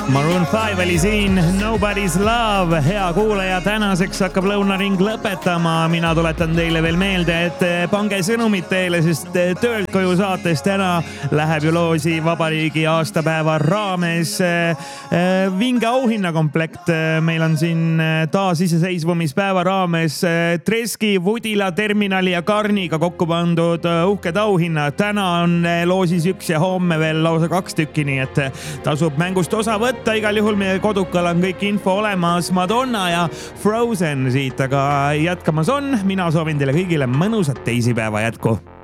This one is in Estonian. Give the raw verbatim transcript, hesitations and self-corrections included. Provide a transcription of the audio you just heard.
Maroon five oli siin Nobody's Love. Hea kuulaja, tänaseks hakkab lõunaring lõpetama. Mina tuletan teile veel meelde, et pange sõnumid teile, sest töölt koju saates täna läheb ju loosi vabariigi aastapäeva raames vinge auhinnakomplekt. Meil on siin taas iseseisvumispäeva raames Treski, Vudila, Terminali ja Karniga kokku pandud uhked auhinnad. Täna on loosis üks ja homme veel lausa kaks tükki, nii et tasub mängust osa võtta. Igal juhul meie kodukal on kõik info olemas. Madonna ja Frozen siit, aga jätkamas on. Mina soovin teile kõigile mõnusat teisipäeva jätku.